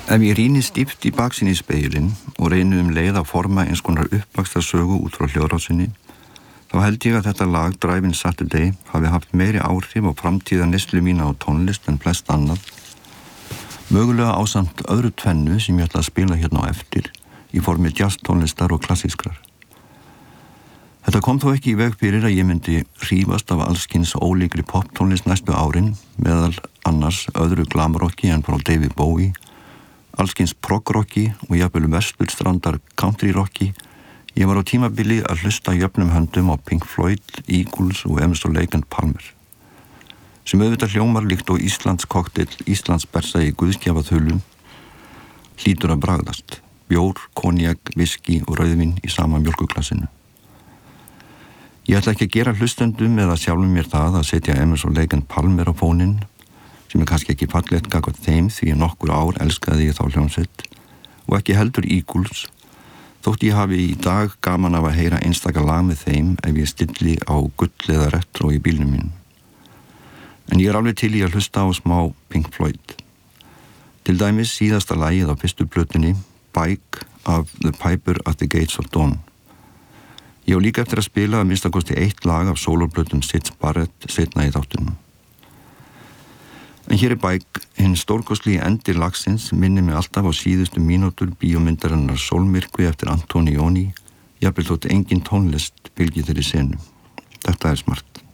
Ef ég rýni stíft í baksýnisspegilinn og reyni leið að forma eins konar uppvaxtarsögu út frá hljóðrásinni, þá held ég að þetta lag Driving Saturday hafi haft meiri áhrif á framtíða neyslu mína á tónlist en flest annað, mögulega ásamt öðru tvennu sem ég ætla að spila hérna á eftir í formi jazztónlistar og klassískrar. Þetta kom þó ekki í veg fyrir að ég myndi hrífast af allskins ólíkri poptónlist næstu árin, meðal annars öðru glamrocki en frá David Bowie, allskins prog-rocki og jafnvel vesturstrandar country-rocki. Ég var á tímabili að hlusta jöfnum höndum á Pink Floyd, Eagles og Emerson, Lake and Palmer, sem auðvitað hljómar líkt og Íslands kokteil, Íslands bersa í guðskjafaþulum, hlýtur að bragðast, bjór, konjak, viski og rauðvín í sama mjólkuglasinu. Ég ætla ekki að gera hlustendum eða sjálfum mér það að setja Emerson, Lake and Palmer á fóninn, sem kannski ekki fallegt gagnvart þeim því að nokkur ár elskaði ég þá hljómsveit, og ekki heldur Eagles, þótt ég hafi í dag gaman af að heyra einstaka lag með þeim ef ég stilli á gull eða retro í bílnum mínum. En ég alveg til í að hlusta á smá Pink Floyd. Til dæmis síðasta lagið á fyrstu plötunni, Bike af The Piper at the Gates of Dawn. Ég á líka eftir að spila að minnstakosti eitt lag af sólóplötum Syd Barrett seinna í þáttunum. En hér Bike, hinn stórkostlegi endir lagsins, minnir mig alltaf á síðustu mínútur bíómyndarinnar Sólmyrkvi eftir Antonioni, jafnvel þótt engin tónlist fylgi þeirri senu. Þetta smart.